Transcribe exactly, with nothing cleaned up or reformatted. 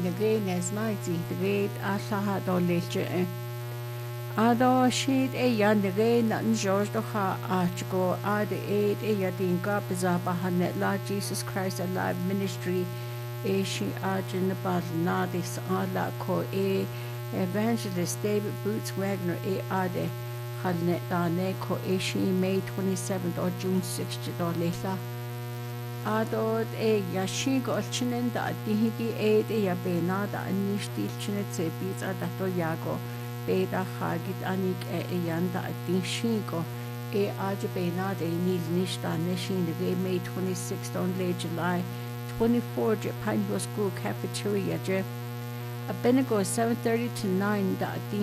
the great as mighty, the great Asaha lecture. Ado sheet a yan the great Natin George the Ha Archgo, are the eight a yadinka Pizabahanet La Jesus Christ Alive Ministry, a she argin the Badnadis Ala ko a Evangelist David Boots Wagner a Ade. Hadnet Dane ko a she May twenty-seventh or June sixth or later. Adod e yashin go chinen da dihigi e de ya bena da nishti chinet se bits a dato yago be da hagit anik e yanda dishingo e aj bena de nil nishta nishin de May twenty-sixth on late July twenty-fourth Pineville School cafeteria je a Benego seven thirty to nine da